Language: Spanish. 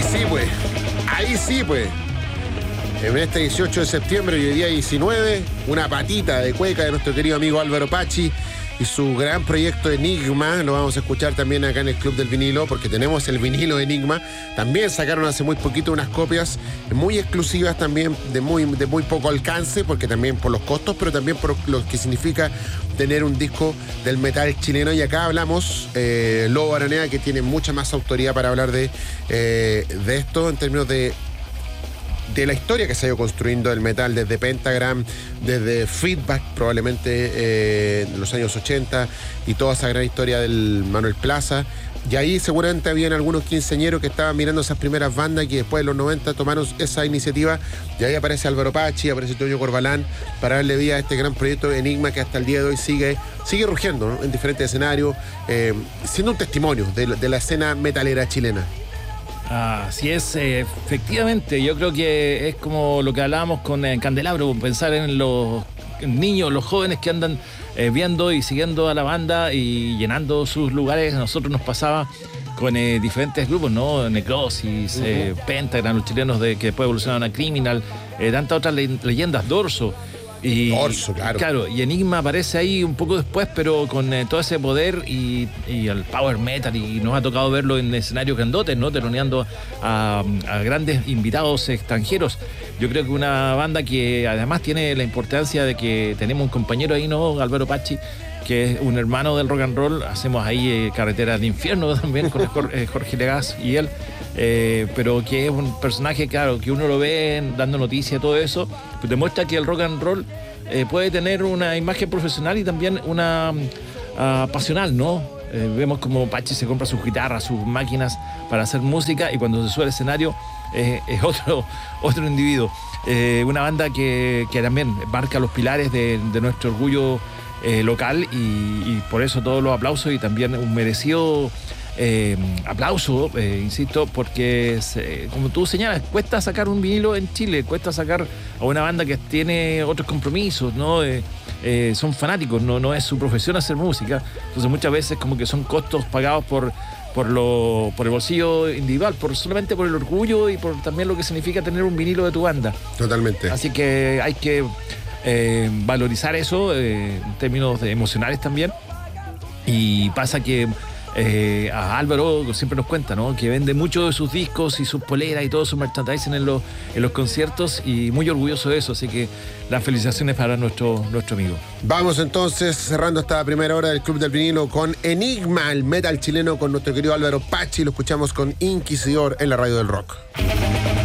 sí, pues. Ahí sí, pues. En este 18 de septiembre y hoy día 19, una patita de cueca de nuestro querido amigo Álvaro Pacci y su gran proyecto Enigma. Lo vamos a escuchar también acá en el Club del Vinilo, porque tenemos el vinilo Enigma. También sacaron hace muy poquito unas copias muy exclusivas también, de muy poco alcance, porque también por los costos, pero también por lo que significa tener un disco del metal chileno. Y acá hablamos, Lobo Aranea, que tiene mucha más autoridad para hablar de esto en términos de la historia que se ha ido construyendo el metal desde Pentagram, desde Feedback probablemente en los años 80 y toda esa gran historia del Manuel Plaza. Y ahí seguramente habían algunos quinceañeros que estaban mirando esas primeras bandas y que después de los 90 tomaron esa iniciativa, y ahí aparece Álvaro Pacci, aparece Toño Corbalán para darle vida a este gran proyecto de Enigma que hasta el día de hoy sigue rugiendo, ¿no?, en diferentes escenarios, siendo un testimonio de la escena metalera chilena. Así es, efectivamente, yo creo que es como lo que hablábamos con Candelabro, pensar en los niños, los jóvenes que andan viendo y siguiendo a la banda y llenando sus lugares. A nosotros nos pasaba con diferentes grupos, ¿no? Necrosis, Pentagram, los chilenos que después evolucionaron a Criminal, tantas otras leyendas, Dorso. Dorso, claro. Claro, y Enigma aparece ahí un poco después, pero con todo ese poder y el power metal, y nos ha tocado verlo en escenarios grandotes, ¿no?, teloneando a grandes invitados extranjeros. Yo creo que una banda que además tiene la importancia de que tenemos un compañero ahí, ¿no?, Álvaro Pacci, que es un hermano del rock and roll. Hacemos ahí Carreteras de Infierno también con Jorge Legaz y él. Pero que es un personaje, claro, que uno lo ve dando noticias, todo eso, pues demuestra que el rock and roll puede tener una imagen profesional y también una pasional, ¿no? Vemos como Pacci se compra sus guitarras, sus máquinas para hacer música, y cuando se sube al escenario es otro individuo. Una banda que también marca los pilares de nuestro orgullo local, y por eso todos los aplausos, y también un merecido aplauso, insisto, porque como tú señalas, cuesta sacar un vinilo en Chile, cuesta sacar a una banda que tiene otros compromisos, ¿no? Son fanáticos, no es su profesión hacer música, entonces muchas veces como que son costos pagados por el bolsillo individual, solamente por el orgullo y por también lo que significa tener un vinilo de tu banda. Totalmente. Así que hay que valorizar eso en términos emocionales también. Y pasa que a Álvaro siempre nos cuenta, ¿no?, que vende mucho de sus discos y sus poleras y todo su merchandising en los conciertos, y muy orgulloso de eso. Así que las felicitaciones para nuestro amigo. Vamos entonces cerrando esta primera hora del Club del Vinilo con Enigma, el metal chileno, con nuestro querido Álvaro Pacci. Lo escuchamos con Inquisidor en la radio del rock.